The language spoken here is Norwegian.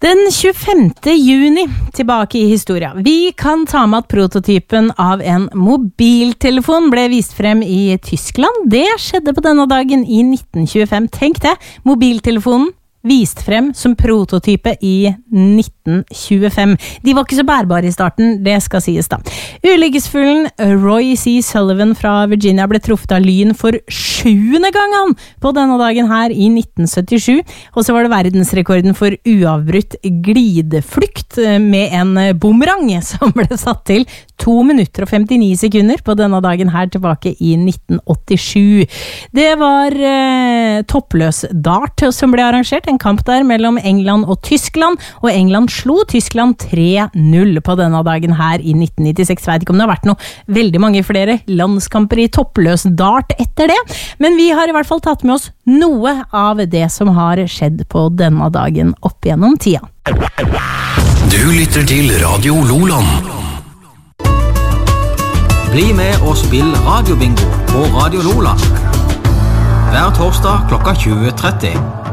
Den 25. juni, tilbake i historia. Vi kan ta med at prototypen av en mobiltelefon ble vist frem i Tyskland. Det skjedde på denne dagen i 1925. Tenk det, mobiltelefonen vist frem som prototype i 1925. De var ikke så bærbare i starten, det skal sies da. Ulykkesfuglen Roy C. Sullivan fra Virginia ble truffet av lyn for 7. gang han på denne dagen her i 1977, og så var det verdensrekorden for uavbrutt glideflukt med en boomerang som ble satt til 2 minutter og 59 sekunder på denne dagen her tilbake i 1987. Det var toppløs dart som ble arrangert, en kamp der mellom England og Tyskland, og England slo Tyskland 3-0 på denne dagen her i 1996. Jeg vet ikke om det har vært veldig mange flere landskamper i toppløs dart etter det, men vi har i hvert fall tatt med oss noe av det som har skjedd på denne dagen opp gjennom tida. Du lytter til Radio Loland. Bli med og spill radiobingo på Radio Loland. Hver torsdag klokka 20:30.